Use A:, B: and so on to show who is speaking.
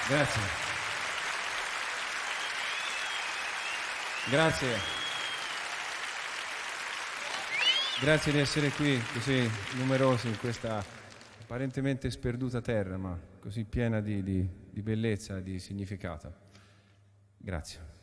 A: Grazie. Grazie. Grazie di essere qui così numerosi in questa apparentemente sperduta terra, ma così piena di bellezza e di significato. Grazie.